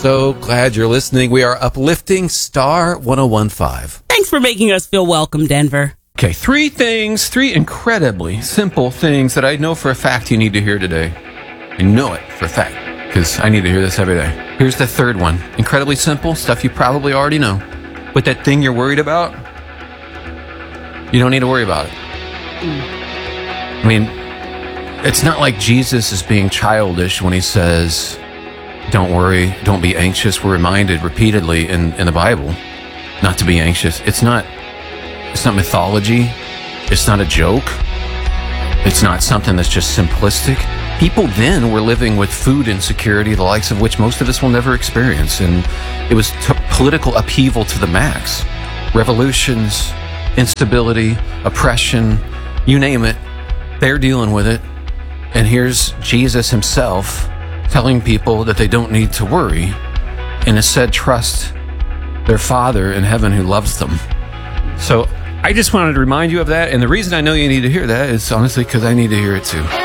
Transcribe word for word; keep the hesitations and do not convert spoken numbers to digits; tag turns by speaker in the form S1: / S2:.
S1: So glad you're listening. We are uplifting Star one oh one point five.
S2: Thanks for making us feel welcome, Denver.
S1: Okay, three things, three incredibly simple things that I know for a fact you need to hear today. I know it for a fact, because I need to hear this every day. Here's the third one. Incredibly simple, stuff you probably already know. But that thing you're worried about, you don't need to worry about it. I mean, it's not like Jesus is being childish when he says, don't worry, don't be anxious. We're reminded repeatedly in, in the Bible not to be anxious. It's not, it's not mythology. It's not a joke. It's not something that's just simplistic. People then were living with food insecurity, the likes of which most of us will never experience. And it was t- political upheaval to the max. Revolutions, instability, oppression, you name it, they're dealing with it. And here's Jesus himself telling people that they don't need to worry, and instead trust their Father in heaven who loves them. So I just wanted to remind you of that, and the reason I know you need to hear that is honestly because I need to hear it too.